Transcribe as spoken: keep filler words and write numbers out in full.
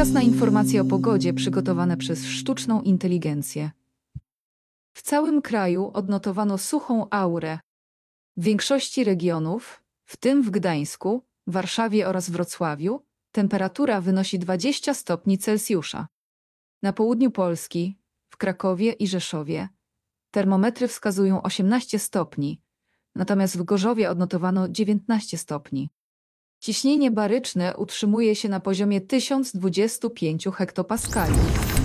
Czas na informacje o pogodzie przygotowane przez sztuczną inteligencję. W całym kraju odnotowano suchą aurę. W większości regionów, w tym w Gdańsku, Warszawie oraz Wrocławiu, temperatura wynosi dwadzieścia stopni Celsjusza. Na południu Polski, w Krakowie i Rzeszowie, termometry wskazują osiemnaście stopni, natomiast w Gorzowie odnotowano dziewiętnaście stopni. Ciśnienie baryczne utrzymuje się na poziomie tysiąc dwadzieścia pięć hektopaskali.